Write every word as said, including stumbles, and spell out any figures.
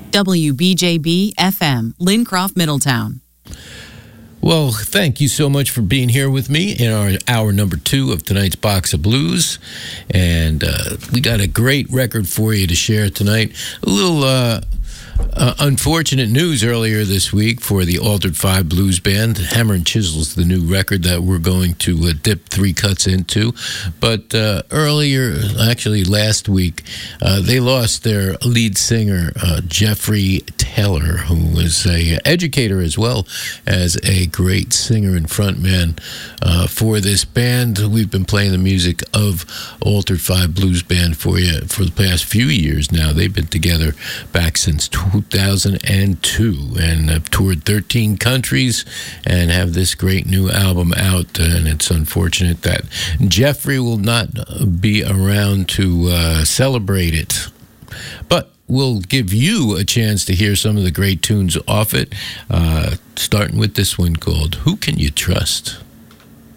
W B J B F M, Lincroft, Middletown. Well, thank you so much for being here with me in our hour number two of tonight's Box of Blues. And uh, we got a great record for you to share tonight. A little uh, uh, unfortunate news earlier this week for the Altered Five Blues Band. Hammer and Chisel's the new record that we're going to uh, dip three cuts into. But uh, earlier, actually last week, uh, they lost their lead singer, uh, Jeffrey Taylor, who was an educator as well as a great singer and frontman uh, for this band. We've been playing the music of Altered Five Blues Band for you for the past few years now. They've been together back since two thousand two and have toured thirteen countries and have this great new album out. And it's unfortunate that Jeffrey will not be around to uh, celebrate it. But we'll give you a chance to hear some of the great tunes off it, uh, starting with this one called Who Can You Trust?